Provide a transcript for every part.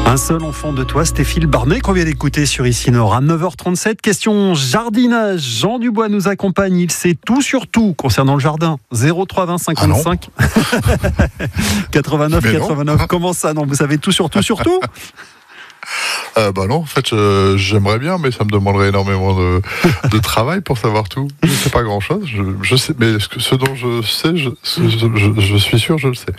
Un seul enfant de toi, c'était Phil Barnet qu'on vient d'écouter sur Ici Nord à 9h37. Question jardinage. Jean Dubois nous accompagne. Il sait tout sur tout concernant le jardin. 03 20 55 89 89. Comment ça? Non, vous savez tout sur tout sur tout? Bah non, en fait, j'aimerais bien, mais ça me demanderait énormément de travail pour savoir tout. Je ne sais pas grand-chose. Je sais, mais ce dont je sais, je suis sûr, je le sais.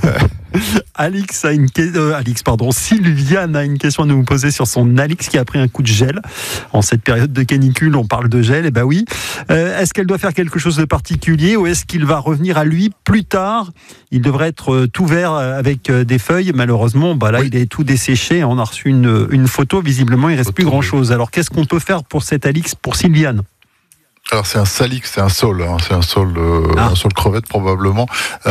Sylviane a une question à nous poser sur son Alix qui a pris un coup de gel. En cette période de canicule, on parle de gel, et ben oui. Est-ce qu'elle doit faire quelque chose de particulier ou est-ce qu'il va revenir à lui plus tard? Il devrait être tout vert avec des feuilles. Malheureusement, là, oui. Il est tout desséché. On a reçu une photo. Visiblement, il ne reste plus grand-chose. Alors, qu'est-ce qu'on peut faire pour cet Alix, pour Sylviane? Alors c'est un salix, c'est un sol crevette probablement,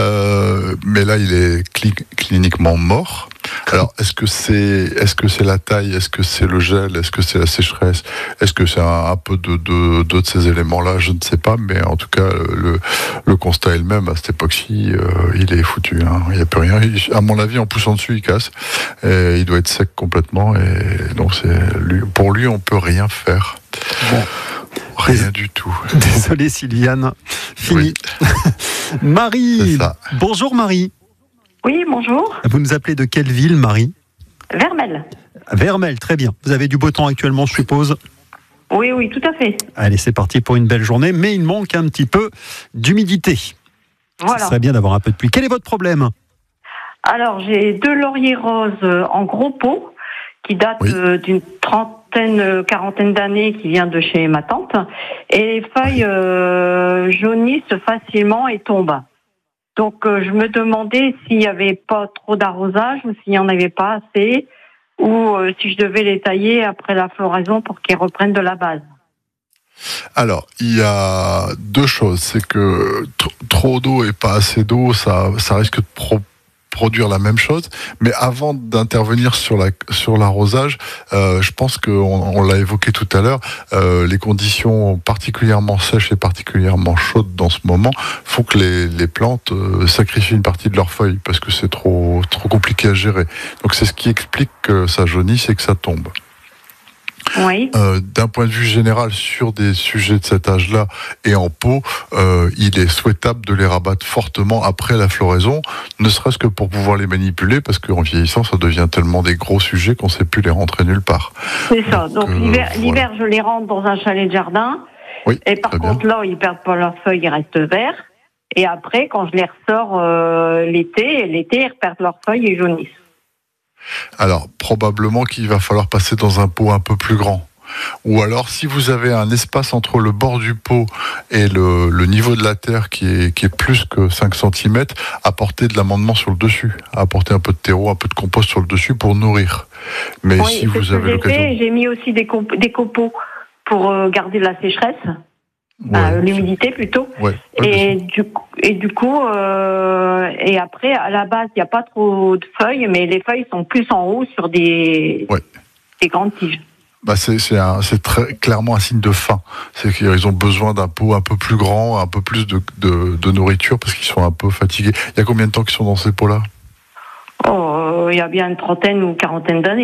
mais là il est cliniquement mort. Alors est-ce que c'est la taille, est-ce que c'est le gel, est-ce que c'est la sécheresse, est-ce que c'est un peu de ces éléments-là, je ne sais pas, mais en tout cas le constat est le même. À cette époque-ci, il est foutu, hein. Il n'y a plus rien. À mon avis, en poussant dessus, il casse. Et il doit être sec complètement, et donc pour lui, on peut rien faire. Bon. Rien du tout. Désolé Sylviane. Fini. Oui. Marie. Bonjour Marie. Oui, bonjour. Vous nous appelez de quelle ville, Marie? Vermelles. Vermelles, très bien. Vous avez du beau temps actuellement, je suppose? Oui, tout à fait. Allez, c'est parti pour une belle journée, mais il manque un petit peu d'humidité. Voilà. Ce serait bien d'avoir un peu de pluie. Quel est votre problème? Alors, j'ai 2 lauriers roses en gros pot qui datent d'une quarantaine d'années, qui vient de chez ma tante, et les feuilles jaunissent facilement et tombent. Donc je me demandais s'il n'y avait pas trop d'arrosage ou s'il n'y en avait pas assez, ou si je devais les tailler après la floraison pour qu'ils reprennent de la base. Alors, il y a 2 choses. C'est que trop d'eau et pas assez d'eau, ça risque de produire la même chose, mais avant d'intervenir sur l'arrosage, je pense qu'on l'a évoqué tout à l'heure, les conditions particulièrement sèches et particulièrement chaudes dans ce moment font que les plantes sacrifient une partie de leurs feuilles parce que c'est trop compliqué à gérer. Donc c'est ce qui explique que ça jaunisse et que ça tombe. Oui. D'un point de vue général, sur des sujets de cet âge-là et en pot, il est souhaitable de les rabattre fortement après la floraison, ne serait-ce que pour pouvoir les manipuler, parce qu'en vieillissant, ça devient tellement des gros sujets qu'on ne sait plus les rentrer nulle part. C'est ça. Donc l'hiver, je les rentre dans un chalet de jardin. Oui, et par contre, là, ils perdent pas leurs feuilles, ils restent verts. Et après, quand je les ressors l'été, ils perdent leurs feuilles et jaunissent. Alors, probablement qu'il va falloir passer dans un pot un peu plus grand. Ou alors, si vous avez un espace entre le bord du pot et le niveau de la terre qui est plus que 5 cm, apportez de l'amendement sur le dessus. Apportez un peu de terreau, un peu de compost sur le dessus pour nourrir. Mais si vous avez l'occasion... J'ai mis aussi des copeaux pour garder la sécheresse. L'humidité plutôt. Et du coup, et après, à la base, il n'y a pas trop de feuilles, mais les feuilles sont plus en haut sur des grandes tiges. C'est très clairement un signe de faim. C'est qu'ils ont besoin d'un pot un peu plus grand, un peu plus de nourriture, parce qu'ils sont un peu fatigués. Il y a combien de temps qu'ils sont dans ces pots-là? Il y a bien une 30aine ou 40aine d'années.